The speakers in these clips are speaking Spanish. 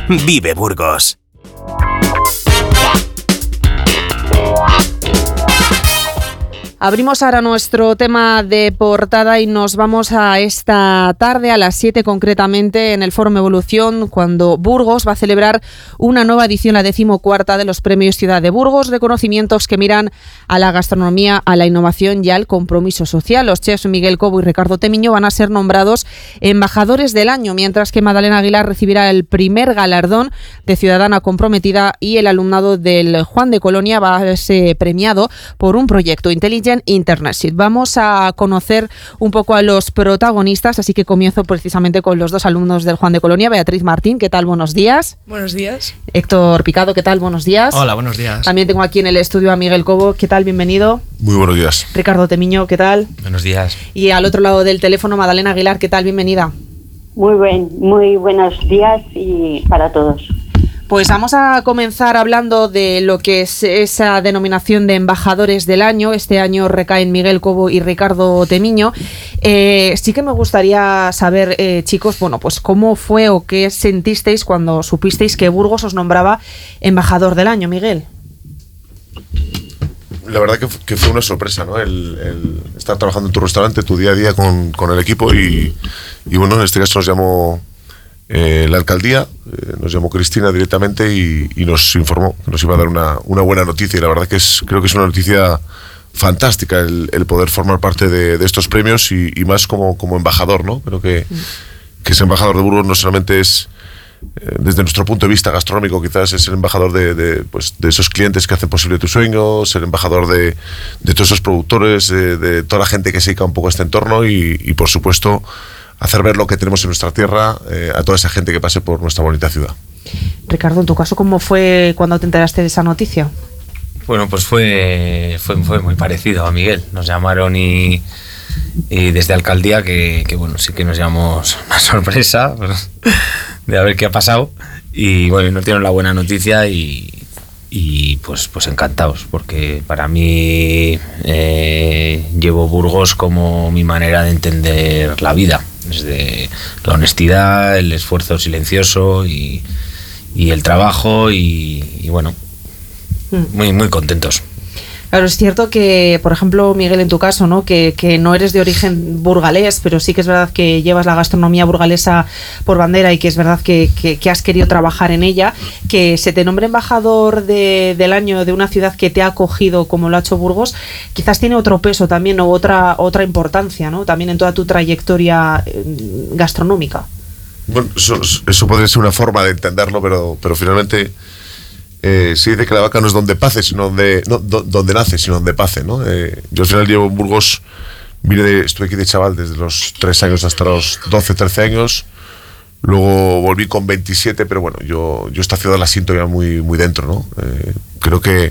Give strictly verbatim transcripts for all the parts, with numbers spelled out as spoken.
Vive Burgos. Abrimos ahora nuestro tema de portada y nos vamos a esta tarde, a las siete concretamente, en el Fórum Evolución, cuando Burgos va a celebrar una nueva edición, la decimocuarta, de los Premios Ciudad de Burgos, reconocimientos que miran a la gastronomía, a la innovación y al compromiso social. Los chefs Miguel Cobo y Ricardo Temiño van a ser nombrados embajadores del año, mientras que Madalena Aguilar recibirá el primer galardón de Ciudadana Comprometida y el alumnado del Juan de Colonia va a ser premiado por un proyecto Intelligent Internship. Vamos a conocer un poco a los protagonistas, así que comienzo precisamente con los dos alumnos del Juan de Colonia. Beatriz Martín, ¿qué tal? Buenos días. Buenos días. Héctor Picado, ¿qué tal? Buenos días. Hola, buenos días. También tengo aquí en el estudio a Miguel Cobo, ¿qué tal? Bienvenido. Muy buenos días. Ricardo Temiño, ¿qué tal? Buenos días. Y al otro lado del teléfono, Madalena Aguilar, ¿qué tal? Bienvenida. Muy buen, muy buenos días y para todos. Pues vamos a comenzar hablando de lo que es esa denominación de embajadores del año. Este año recaen Miguel Cobo y Ricardo Temiño. Eh, sí que me gustaría saber, eh, chicos, bueno, pues cómo fue o qué sentisteis cuando supisteis que Burgos os nombraba embajador del año, Miguel. La verdad que, que fue una sorpresa, ¿no? El, el estar trabajando en tu restaurante, tu día a día con, con el equipo y, y bueno, en este caso nos llamó Eh, la alcaldía, eh, nos llamó Cristina directamente y, y nos informó que nos iba a dar una, una buena noticia, y la verdad que es, creo que es una noticia fantástica el, el poder formar parte de, de estos premios y, y más como, como embajador, ¿no? Creo que, que ser embajador de Burgos no solamente es, eh, desde nuestro punto de vista gastronómico, quizás es el embajador de, de, pues, de esos clientes que hacen posible tu sueño, ser embajador de, de todos esos productores, de, de toda la gente que se dedica un poco a este entorno y, y por supuesto hacer ver lo que tenemos en nuestra tierra eh, a toda esa gente que pase por nuestra bonita ciudad. Ricardo, en tu caso, ¿cómo fue cuando te enteraste de esa noticia? Bueno, pues fue, fue, fue muy parecido a Miguel. Nos llamaron y, y desde alcaldía, que, que bueno, sí que nos llamamos una sorpresa de a ver qué ha pasado. Y bueno, nos dieron la buena noticia y, y pues, pues encantados, porque para mí eh, llevo Burgos como mi manera de entender la vida. Desde la honestidad, el esfuerzo silencioso y, y el trabajo y, y bueno, muy muy contentos. Claro, es cierto que, por ejemplo, Miguel, en tu caso, ¿no? Que, que no eres de origen burgalés, pero sí que es verdad que llevas la gastronomía burgalesa por bandera y que es verdad que, que, que has querido trabajar en ella, que se te nombre embajador de, del año de una ciudad que te ha acogido como lo ha hecho Burgos, quizás tiene otro peso también o otra, otra importancia, ¿no? También en toda tu trayectoria gastronómica. Bueno, eso, eso podría ser una forma de entenderlo, pero, pero finalmente Eh, se dice que la vaca no es donde pace, sino donde, no, do, donde nace, sino donde pace, ¿no? Eh, yo al final llevo en Burgos, vine de, estuve aquí de chaval desde los tres años hasta los doce, trece años, luego volví con veintisiete, pero bueno, yo, yo esta ciudad la siento ya muy, muy dentro, ¿no? Eh, creo que,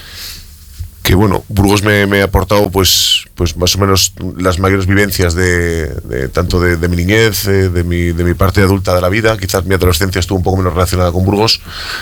que bueno, Burgos me, me ha aportado pues, pues más o menos las mayores vivencias de, de tanto de, de mi niñez, eh, de, mi, de mi parte adulta de la vida. Quizás mi adolescencia estuvo un poco menos relacionada con Burgos.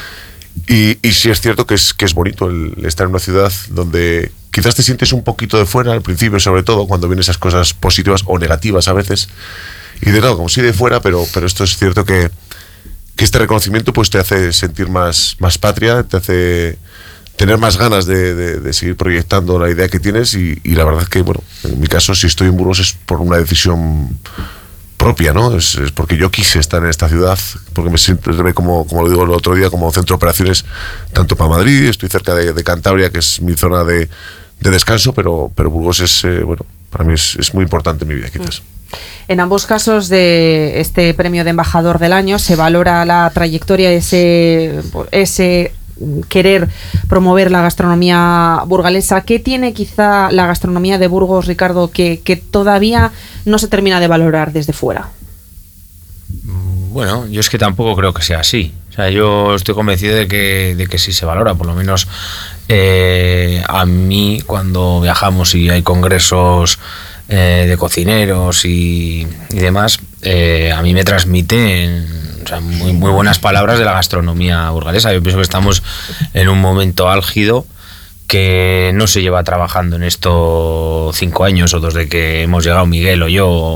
Y, y sí es cierto que es, que es bonito el estar en una ciudad donde quizás te sientes un poquito de fuera al principio, sobre todo cuando vienen esas cosas positivas o negativas a veces, y de nada, como si de fuera, pero, pero esto es cierto que, que este reconocimiento pues te hace sentir más, más patria, te hace tener más ganas de, de, de seguir proyectando la idea que tienes y, y la verdad es que, bueno, en mi caso, si estoy en Burgos es por una decisión propia, ¿no? Es, es porque yo quise estar en esta ciudad, porque me siento, como, como lo digo el otro día, como centro de operaciones tanto para Madrid, estoy cerca de, de Cantabria, que es mi zona de, de descanso, pero, pero Burgos es, eh, bueno, para mí es, es muy importante en mi vida, quizás. En ambos casos de este premio de embajador del año se valora la trayectoria, ese, ese querer promover la gastronomía burgalesa. ¿Qué tiene quizá la gastronomía de Burgos, Ricardo, que, que todavía no se termina de valorar desde fuera? Bueno, yo es que tampoco creo que sea así. O sea, yo estoy convencido de que, de que sí se valora, por lo menos eh, a mí cuando viajamos y hay congresos eh, de cocineros y, y demás, eh, a mí me transmiten, o sea, muy, muy buenas palabras de la gastronomía burgalesa. Yo pienso que estamos en un momento álgido que no se lleva trabajando en esto cinco años o desde que hemos llegado Miguel o yo,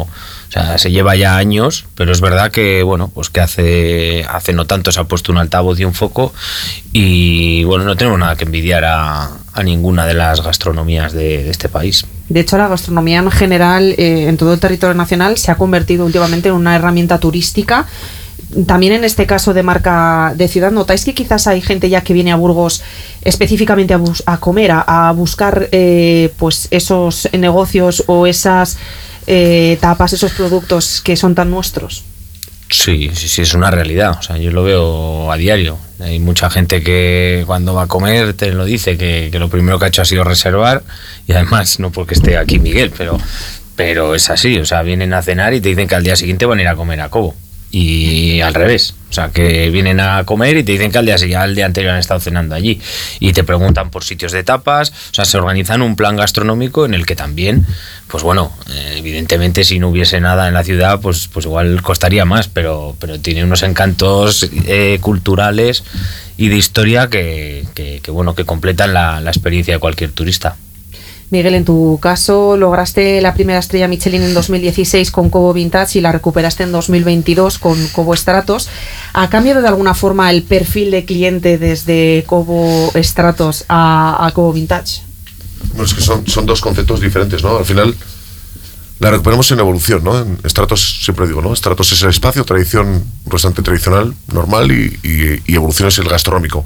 O sea, se lleva ya años, pero es verdad que, bueno, pues que hace, hace no tanto se ha puesto un altavoz y un foco y, bueno, no tenemos nada que envidiar a, a ninguna de las gastronomías de, de este país. De hecho, la gastronomía en general, eh, en todo el territorio nacional, se ha convertido últimamente en una herramienta turística. También en este caso de marca de ciudad, ¿notáis que quizás hay gente ya que viene a Burgos específicamente a, bus- a comer, a, a buscar eh, pues esos negocios o esas eh, tapas, esos productos que son tan nuestros? Sí, sí, sí, es una realidad. O sea, yo lo veo a diario. Hay mucha gente que cuando va a comer te lo dice, que, que lo primero que ha hecho ha sido reservar, y además, no porque esté aquí Miguel, pero, pero es así. O sea, vienen a cenar y te dicen que al día siguiente van a ir a comer a Cobo. Y al revés, o sea, que vienen a comer y te dicen que al día, al día anterior han estado cenando allí y te preguntan por sitios de tapas. O sea, se organizan un plan gastronómico en el que también, pues bueno, eh, evidentemente si no hubiese nada en la ciudad, pues, pues igual costaría más, pero, pero tiene unos encantos eh, culturales y de historia que, que, que bueno, que completan la, la experiencia de cualquier turista. Miguel, en tu caso lograste la primera estrella Michelin en dos mil dieciséis con Cobo Vintage y la recuperaste en dos mil veintidós con Cobo Stratos. ¿Ha cambiado de alguna forma el perfil de cliente desde Cobo Stratos a, a Cobo Vintage? Bueno, es que son, son dos conceptos diferentes, ¿no? Al final la recuperamos en evolución, ¿no? En Stratos, siempre digo, ¿no? Stratos es el espacio, tradición, un restaurante tradicional, normal, y, y, y evolución es el gastronómico.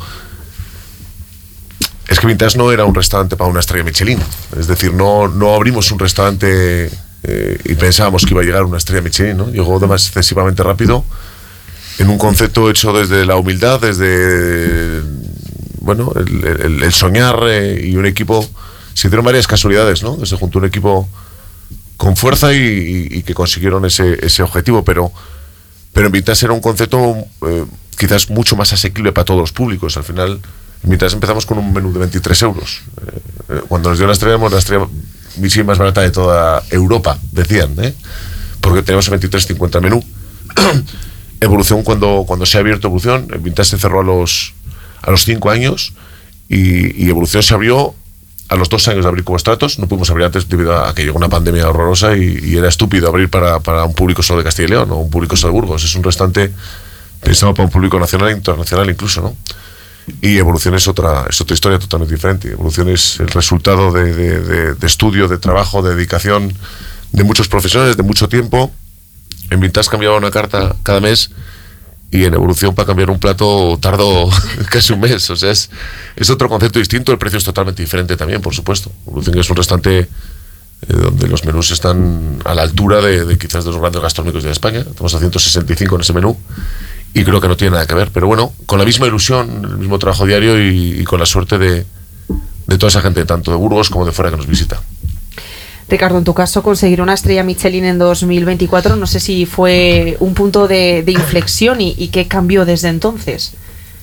Es que Vintage no era un restaurante para una estrella Michelin. Es decir, no, no abrimos un restaurante eh, y pensábamos que iba a llegar una estrella Michelin, ¿no? Llegó además excesivamente rápido, en un concepto hecho desde la humildad, desde bueno, el, el, el soñar, eh, y un equipo. Se hicieron varias casualidades, ¿no? Se juntó un equipo con fuerza y, y, y que consiguieron ese, ese objetivo, pero, pero en Vintage era un concepto eh, quizás mucho más asequible para todos los públicos. Al final, mientras empezamos con un menú de veintitrés euros. Eh, cuando nos dio la estrella, la estrella Michelin más barata de toda Europa, decían, ¿eh? Porque tenemos el veintitrés cincuenta menú. Evolución, cuando, cuando se ha abierto Evolución, el Vintage se cerró a los a los cinco años y, y Evolución se abrió a los dos años de abrir Cobo Stratos. No pudimos abrir antes debido a que llegó una pandemia horrorosa y, y era estúpido abrir para, para un público solo de Castilla y León o un público solo de Burgos. Es un restaurante pensado para un público nacional e internacional incluso, ¿no? Y Evolución es otra, es otra historia totalmente diferente. Evolución es el resultado de, de, de, de estudio, de trabajo, de dedicación de muchos profesionales, de mucho tiempo. En Vintage cambiaba una carta cada mes y en Evolución para cambiar un plato tardó casi un mes. O sea, es, es otro concepto distinto. El precio es totalmente diferente también, por supuesto. Evolución es un restaurante eh, donde los menús están a la altura de, de quizás de los grandes gastronómicos de España. Estamos a ciento sesenta y cinco en ese menú. Y creo que no tiene nada que ver, pero bueno, con la misma ilusión, el mismo trabajo diario y, y con la suerte de, de toda esa gente, tanto de Burgos como de fuera, que nos visita. Ricardo, en tu caso, conseguir una estrella Michelin en dos mil veinticuatro, no sé si fue un punto de, de inflexión y, y qué cambió desde entonces.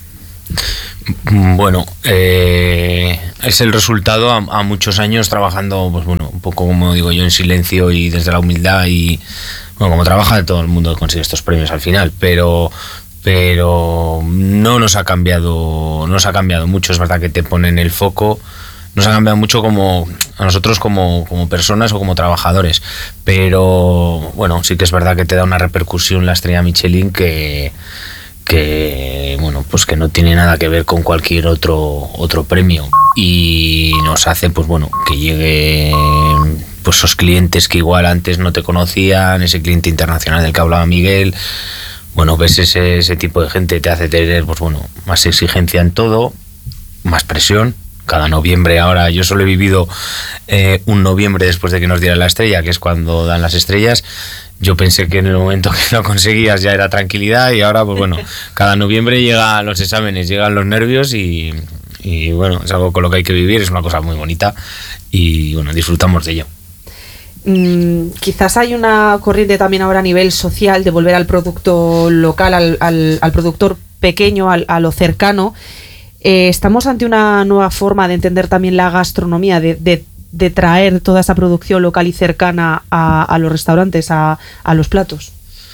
Bueno, eh, es el resultado a, a muchos años trabajando, pues bueno, un poco como digo yo, en silencio y desde la humildad y bueno, como trabaja todo el mundo que consigue estos premios al final, pero pero no nos ha cambiado, no nos ha cambiado mucho. Es verdad que te ponen el foco, nos ha cambiado mucho como a nosotros como, como personas o como trabajadores, pero bueno, sí que es verdad que te da una repercusión la estrella Michelin que que bueno, pues que no tiene nada que ver con cualquier otro otro premio y nos hace, pues bueno, que llegue pues esos clientes que igual antes no te conocían, ese cliente internacional del que hablaba Miguel. Bueno, ves ese, ese tipo de gente, te hace tener, pues bueno, más exigencia en todo, más presión. Cada noviembre, ahora yo solo he vivido eh, un noviembre después de que nos dieran la estrella, que es cuando dan las estrellas. Yo pensé que en el momento que lo conseguías ya era tranquilidad y ahora, pues bueno, cada noviembre llegan los exámenes, llegan los nervios y, y bueno, es algo con lo que hay que vivir, es una cosa muy bonita y bueno, disfrutamos de ello. Mm, quizás hay una corriente también ahora a nivel social de volver al producto local, al, al, al productor pequeño, al, a lo cercano. Eh, estamos ante una nueva forma de entender también la gastronomía, de, de, de traer toda esa producción local y cercana a, a los restaurantes, a, a los platos.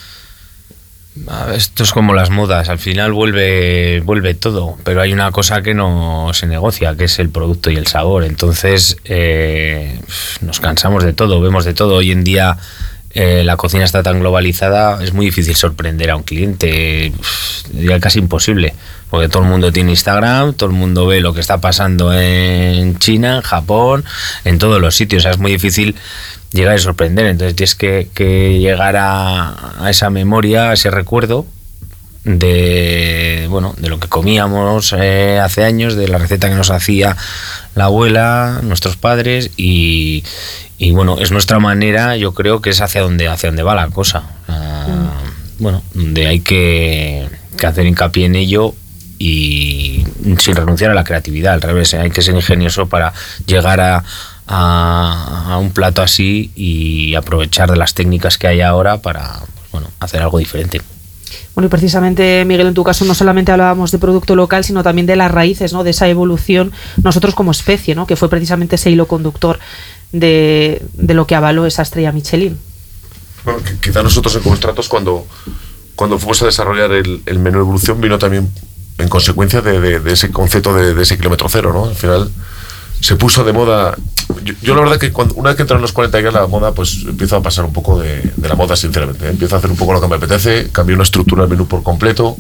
Esto es como las modas, al final vuelve vuelve todo, pero hay una cosa que no se negocia, que es el producto y el sabor. Entonces eh, nos cansamos de todo, vemos de todo. Hoy en día eh, la cocina está tan globalizada, es muy difícil sorprender a un cliente, diría casi imposible, porque todo el mundo tiene Instagram, todo el mundo ve lo que está pasando en China, en Japón, en todos los sitios. O sea, es muy difícil llegar y sorprender, entonces tienes que, que llegar a, a esa memoria, a ese recuerdo de bueno de lo que comíamos eh, hace años, de la receta que nos hacía la abuela, nuestros padres, y, y bueno, es nuestra manera, yo creo que es hacia donde hacia donde va la cosa. Uh, mm. Bueno, donde hay que, que hacer hincapié en ello y sin renunciar a la creatividad, al revés, hay que ser ingenioso para llegar a, a, a un plato así y aprovechar de las técnicas que hay ahora para, pues, bueno, hacer algo diferente. Bueno, y precisamente, Miguel, en tu caso no solamente hablábamos de producto local, sino también de las raíces, ¿no? De esa evolución, nosotros como especie, ¿no? Que fue precisamente ese hilo conductor de, de lo que avaló esa estrella Michelin. Bueno, quizá nosotros en Comostratos, cuando, cuando fuimos a desarrollar el, el menú evolución, vino también en consecuencia de, de, de ese concepto de, de ese kilómetro cero, ¿no? Al final se puso de moda. Yo, yo la verdad que cuando, una vez que entraron los cuarenta ya la moda, pues empiezo a pasar un poco de, de la moda, sinceramente. Empiezo a hacer un poco lo que me apetece, cambié una estructura del menú por completo.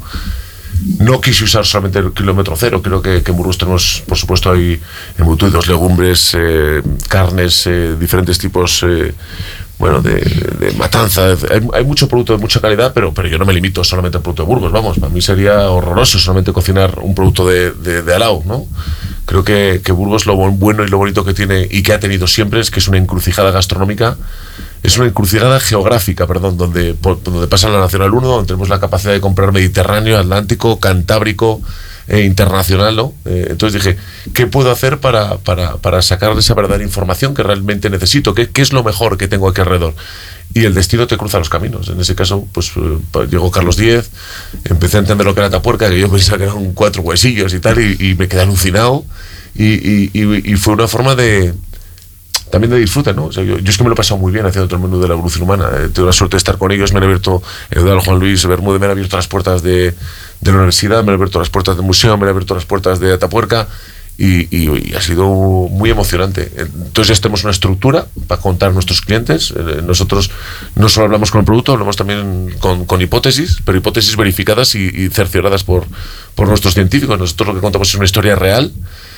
No quise usar solamente el kilómetro cero, creo que, que en Burgos tenemos, por supuesto, hay embutidos, legumbres, eh, carnes, eh, diferentes tipos, eh, bueno, de, de matanza. Hay, hay mucho producto de mucha calidad, pero, pero yo no me limito solamente al producto de Burgos, vamos. Para mí sería horroroso solamente cocinar un producto de, de, de Alau, ¿no? Creo que, que Burgos lo bueno y lo bonito que tiene y que ha tenido siempre es que es una encrucijada gastronómica, es una encrucijada geográfica, perdón, donde, por, donde pasa la Nacional uno, donde tenemos la capacidad de comprar Mediterráneo, Atlántico, Cantábrico, eh, internacional, ¿no? Eh, entonces dije, ¿qué puedo hacer para, para, para sacar esa verdadera información que realmente necesito? ¿Qué, qué es lo mejor que tengo aquí alrededor? Y el destino te cruza los caminos. En ese caso, pues eh, llegó Carlos Díez, empecé a entender lo que era Atapuerca, que yo pensaba que eran cuatro huesillos y tal, y, y me quedé alucinado. Y, y, y, y fue una forma de también de disfrute, ¿no? O sea, yo, yo es que me lo he pasado muy bien haciendo otro menú de la evolución humana. Eh, tengo la suerte de estar con ellos, me han abierto, Eduardo Juan Luis Bermúdez me han abierto las puertas de, de la universidad, me han abierto las puertas del museo, me han abierto las puertas de Atapuerca. Y, y, y ha sido muy emocionante. Entonces ya tenemos una estructura para contar a nuestros clientes. Nosotros no solo hablamos con el producto, hablamos también con, con hipótesis, pero hipótesis verificadas y, y cercioradas por, por nuestros científicos. Nosotros lo que contamos es una historia real.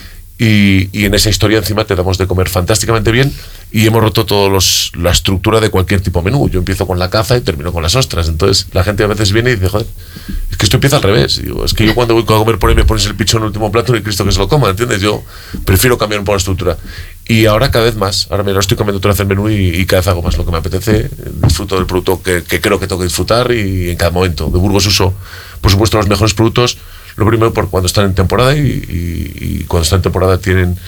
Y, y en esa historia encima te damos de comer fantásticamente bien y hemos roto toda la estructura de cualquier tipo de menú. Yo empiezo con la caza y termino con las ostras. Entonces la gente a veces viene y dice, joder, es que esto empieza al revés. Y digo, es que yo cuando voy a comer por ahí me pones el pichón en el último plato y Cristo que se lo coma, ¿entiendes? Yo prefiero cambiar un poco la estructura. Y ahora cada vez más, ahora me lo estoy cambiando otra vez el menú y, y cada vez hago más lo que me apetece, disfruto del producto que, que creo que tengo que disfrutar y en cada momento. De Burgos uso, por supuesto, los mejores productos. Lo primero por cuando están en temporada y, y, y cuando están en temporada tienen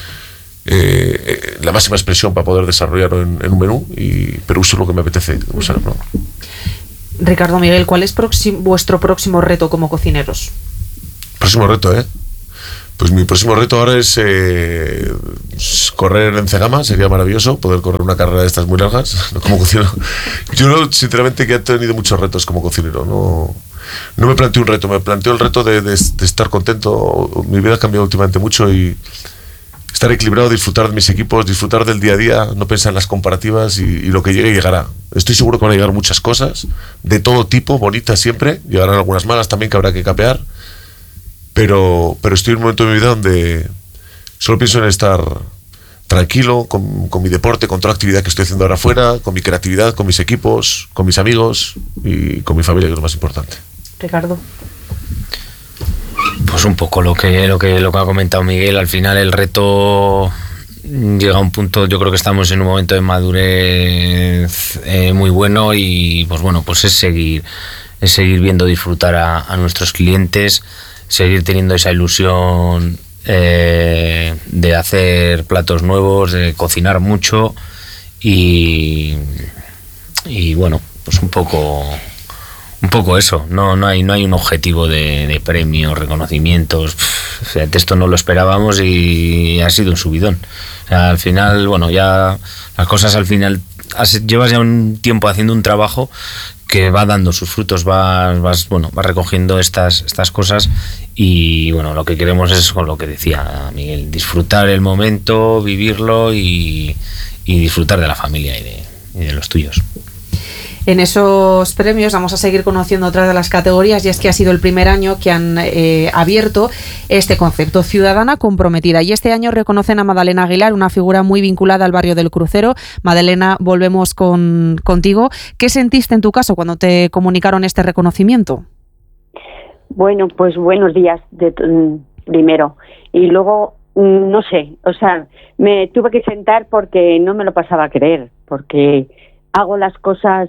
eh, la máxima expresión para poder desarrollarlo en, en un menú, y, pero uso lo que me apetece usar, ¿no? Ricardo, Miguel, ¿cuál es próximo, vuestro próximo reto como cocineros? Próximo reto, ¿eh? Pues mi próximo reto ahora es eh, correr en Cegama. Sería maravilloso poder correr una carrera de estas muy largas, ¿no? Como cocinero. Yo sinceramente que he tenido muchos retos como cocinero, no... No me planteo un reto, me planteo el reto de, de, de estar contento. Mi vida ha cambiado últimamente mucho y estar equilibrado, disfrutar de mis equipos, disfrutar del día a día, no pensar en las comparativas y, y lo que llegue llegará. Estoy seguro que van a llegar muchas cosas, de todo tipo, bonitas siempre, llegarán algunas malas también que habrá que capear, pero, pero estoy en un momento de mi vida donde solo pienso en estar tranquilo con, con mi deporte, con toda la actividad que estoy haciendo ahora afuera, con mi creatividad, con mis equipos, con mis amigos y con mi familia, que es lo más importante. Ricardo. Pues un poco lo que, lo que, lo que ha comentado Miguel. Al final el reto llega a un punto, yo creo que estamos en un momento de madurez eh, muy bueno y pues bueno, pues es seguir, es seguir viendo disfrutar a, a nuestros clientes, seguir teniendo esa ilusión eh, de hacer platos nuevos, de cocinar mucho y, y bueno, pues un poco... Un poco eso, no, no hay, no hay un objetivo de, de premios, reconocimientos. Pff, o sea, esto no lo esperábamos y ha sido un subidón. O sea, al final, bueno, ya las cosas al final, has, llevas ya un tiempo haciendo un trabajo que va dando sus frutos, vas, vas, bueno, vas recogiendo estas, estas cosas y bueno, lo que queremos es, con lo que decía Miguel, disfrutar el momento, vivirlo y, y disfrutar de la familia y de, y de los tuyos. En esos premios vamos a seguir conociendo otras de las categorías, y es que ha sido el primer año que han eh, abierto este concepto, Ciudadana Comprometida, y este año reconocen a Madalena Aguilar, una figura muy vinculada al barrio del Crucero. Madalena, volvemos con, contigo. ¿Qué sentiste en tu caso cuando te comunicaron este reconocimiento? Bueno, pues buenos días de, primero. Y luego, no sé, o sea, me tuve que sentar porque no me lo pasaba a creer, porque hago las cosas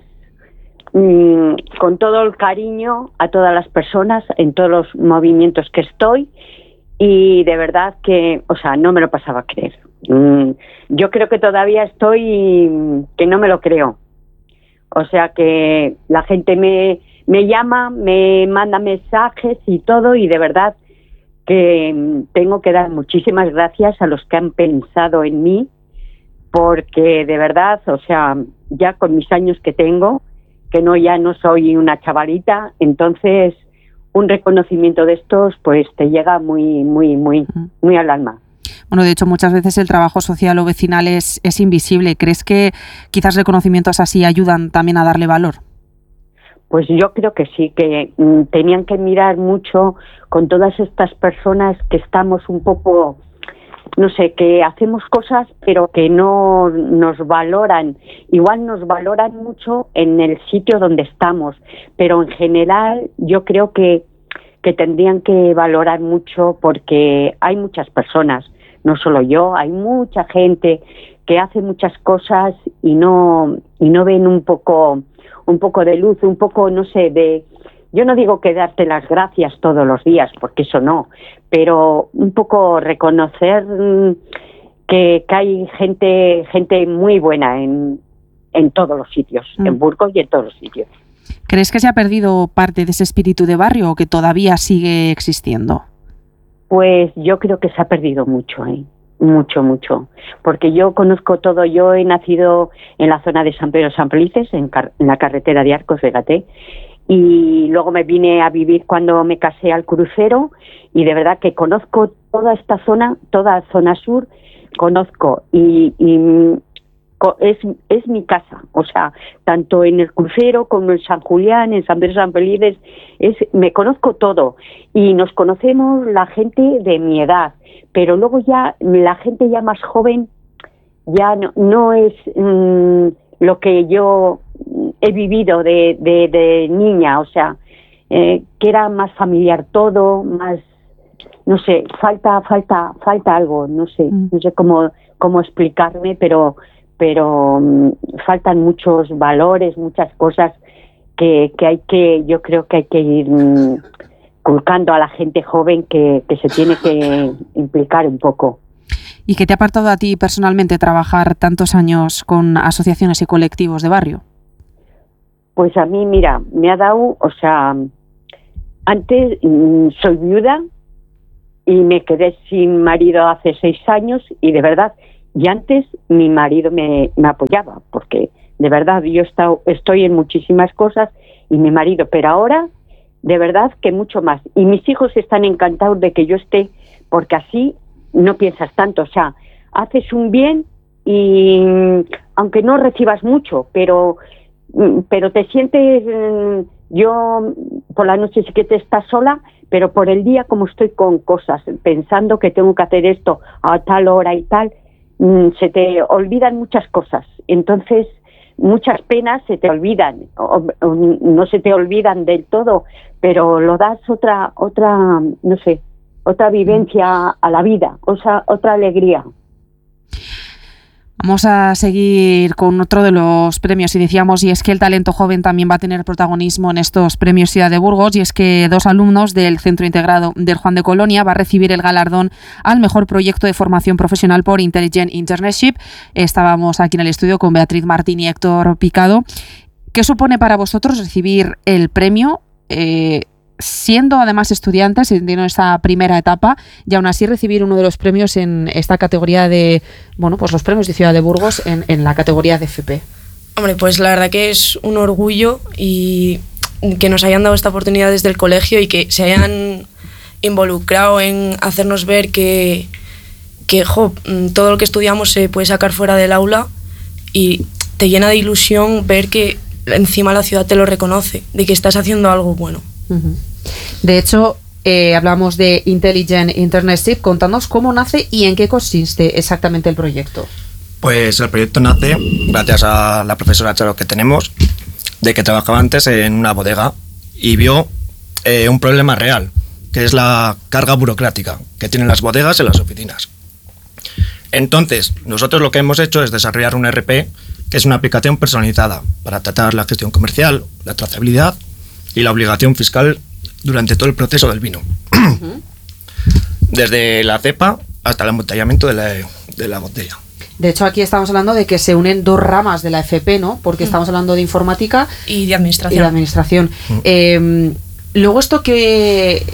mmm, con todo el cariño a todas las personas, en todos los movimientos que estoy, y de verdad que, o sea, no me lo pasaba a creer. Mm, yo creo que todavía estoy, que no me lo creo. O sea que la gente me... me llama, me manda mensajes y todo, y de verdad que tengo que dar muchísimas gracias a los que han pensado en mí, porque de verdad, o sea, ya con mis años que tengo, que no ya no soy una chavalita, entonces un reconocimiento de estos pues te llega muy, muy, muy, muy al alma. Bueno, de hecho, muchas veces el trabajo social o vecinal es, es invisible. ¿Crees que quizás reconocimientos así ayudan también a darle valor? Pues yo creo que sí, que mm, tenían que mirar mucho con todas estas personas que estamos un poco, no sé, que hacemos cosas pero que no nos valoran. Igual nos valoran mucho en el sitio donde estamos, pero en general yo creo que, que tendrían que valorar mucho, porque hay muchas personas, no solo yo, hay mucha gente que hace muchas cosas y no, y no ven un poco... un poco de luz, un poco, no sé, de... Yo no digo que darte las gracias todos los días, porque eso no, pero un poco reconocer que, que hay gente gente muy buena en, en todos los sitios, mm. en Burgos y en todos los sitios. ¿Crees que se ha perdido parte de ese espíritu de barrio o que todavía sigue existiendo? Pues yo creo que se ha perdido mucho, ¿eh? Mucho, mucho, porque yo conozco todo. Yo he nacido en la zona de San Pedro San Felices, en, car- en la carretera de Arcos, fíjate, y luego me vine a vivir cuando me casé al Crucero, y de verdad que conozco toda esta zona, toda zona sur, conozco, y, y es, es mi casa, o sea, tanto en el Crucero como en San Julián, en San Pedro San Felices, es, me conozco todo, y nos conocemos la gente de mi edad, pero luego ya la gente ya más joven ya no, no es mmm, lo que yo he vivido de, de, de niña, o sea, eh, que era más familiar todo, más, no sé, falta falta falta algo, no sé, mm. no sé cómo cómo explicarme, pero pero um, faltan muchos valores, muchas cosas que, que hay que, yo creo que hay que ir um, culcando a la gente joven, que, que se tiene que implicar un poco. ¿Y qué te ha apartado a ti personalmente trabajar tantos años con asociaciones y colectivos de barrio? Pues a mí, mira, me ha dado, o sea, antes mmm, soy viuda y me quedé sin marido hace seis años, y de verdad, y antes mi marido me, me apoyaba, porque de verdad yo he estado, estoy en muchísimas cosas, y mi marido, pero ahora de verdad que mucho más, y mis hijos están encantados de que yo esté, porque así no piensas tanto, o sea, haces un bien y aunque no recibas mucho, pero pero te sientes, yo por la noche sí que te estás sola, pero por el día como estoy con cosas, pensando que tengo que hacer esto a tal hora y tal, se te olvidan muchas cosas, entonces muchas penas se te olvidan, o, o, no se te olvidan del todo, pero lo das otra, otra, no sé, otra vivencia a la vida, o sea, otra alegría. Vamos a seguir con otro de los premios, y decíamos, y es que el talento joven también va a tener protagonismo en estos premios Ciudad de Burgos, y es que dos alumnos del Centro Integrado del Juan de Colonia va a recibir el galardón al mejor proyecto de formación profesional por Intelligent Internship. Estábamos aquí en el estudio con Beatriz Martín y Héctor Picado. ¿Qué supone para vosotros recibir el premio, eh, siendo además estudiantes, en esta primera etapa, y aún así recibir uno de los premios en esta categoría de, bueno, pues los premios de Ciudad de Burgos en, en la categoría de F P? Hombre, pues la verdad que es un orgullo, y que nos hayan dado esta oportunidad desde el colegio y que se hayan involucrado en hacernos ver que, que jo, todo lo que estudiamos se puede sacar fuera del aula, y te llena de ilusión ver que encima la ciudad te lo reconoce, de que estás haciendo algo bueno. Uh-huh. De hecho, eh, hablamos de Intelligent Internship. Contanos cómo nace y en qué consiste exactamente el proyecto. Pues el proyecto nace gracias a la profesora Charo que tenemos, de que trabajaba antes en una bodega y vio eh, un problema real, que es la carga burocrática que tienen las bodegas en las oficinas. Entonces, nosotros lo que hemos hecho es desarrollar un E R P, que es una aplicación personalizada para tratar la gestión comercial, la trazabilidad y la obligación fiscal durante todo el proceso del vino. Uh-huh. Desde la cepa hasta el embotellamiento de la, de la botella. De hecho, aquí estamos hablando de que se unen dos ramas de la F P, ¿no? Porque estamos hablando de informática y de administración. Y de administración. Uh-huh. Eh, luego, ¿esto qué,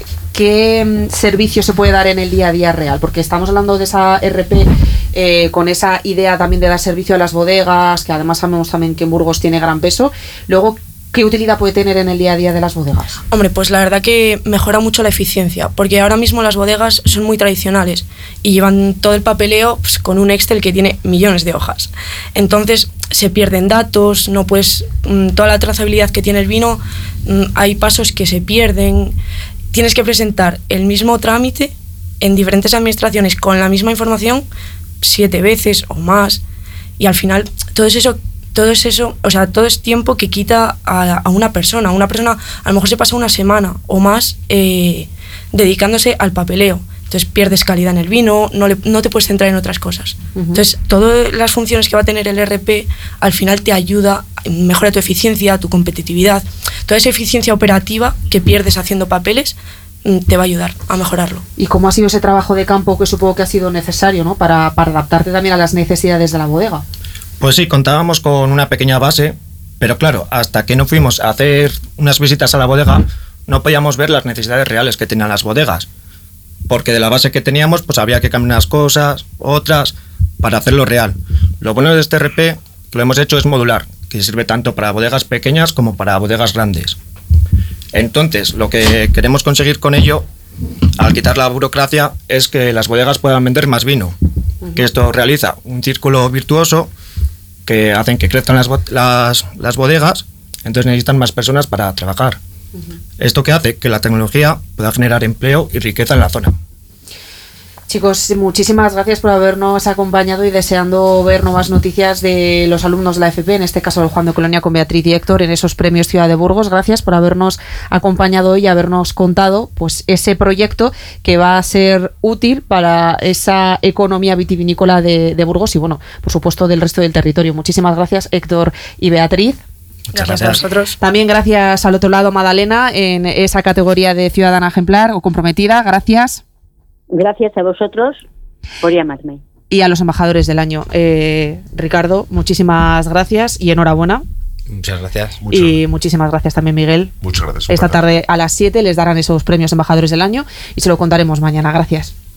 qué servicio se puede dar en el día a día real? Porque estamos hablando de esa R P eh, con esa idea también de dar servicio a las bodegas, que además sabemos también que en Burgos tiene gran peso. Luego, ¿qué utilidad puede tener en el día a día de las bodegas? Hombre, pues la verdad que mejora mucho la eficiencia, porque ahora mismo las bodegas son muy tradicionales y llevan todo el papeleo pues, con un Excel que tiene millones de hojas. Entonces se pierden datos, no puedes, toda la trazabilidad que tiene el vino, hay pasos que se pierden, tienes que presentar el mismo trámite en diferentes administraciones con la misma información siete veces o más, y al final todo eso todo es eso, o sea, todo es tiempo que quita a, a una persona. Una persona a lo mejor se pasa una semana o más eh, dedicándose al papeleo. Entonces pierdes calidad en el vino, no, le, no te puedes centrar en otras cosas. Uh-huh. Entonces, todas las funciones que va a tener el E R P al final te ayuda, mejora tu eficiencia, tu competitividad. Toda esa eficiencia operativa que pierdes haciendo papeles te va a ayudar a mejorarlo. ¿Y cómo ha sido ese trabajo de campo que supongo que ha sido necesario, ¿no? para, para adaptarte también a las necesidades de la bodega? Pues sí, contábamos con una pequeña base, pero claro, hasta que no fuimos a hacer unas visitas a la bodega, no podíamos ver las necesidades reales que tenían las bodegas, porque de la base que teníamos, pues había que cambiar unas cosas, otras, para hacerlo real. Lo bueno de este E R P, que lo hemos hecho, es modular, que sirve tanto para bodegas pequeñas como para bodegas grandes. Entonces, lo que queremos conseguir con ello, al quitar la burocracia, es que las bodegas puedan vender más vino, que esto realiza un círculo virtuoso que hacen que crezcan las, las, las bodegas, entonces necesitan más personas para trabajar. Uh-huh. Esto que hace que la tecnología pueda generar empleo y riqueza en la zona. Chicos, muchísimas gracias por habernos acompañado y deseando ver nuevas noticias de los alumnos de la F P, en este caso el Juan de Colonia con Beatriz y Héctor, en esos premios Ciudad de Burgos. Gracias por habernos acompañado hoy y habernos contado pues ese proyecto que va a ser útil para esa economía vitivinícola de, de Burgos y, bueno, por supuesto, del resto del territorio. Muchísimas gracias, Héctor y Beatriz. Muchas gracias a vosotros. También gracias al otro lado, Madalena, en esa categoría de ciudadana ejemplar o comprometida. Gracias. Gracias a vosotros por llamarme. Y a los embajadores del año. Eh, Ricardo, muchísimas gracias y enhorabuena. Muchas gracias. Mucho. Y muchísimas gracias también, Miguel. Muchas gracias. Esta tarde a las siete les darán esos premios embajadores del año y se lo contaremos mañana. Gracias.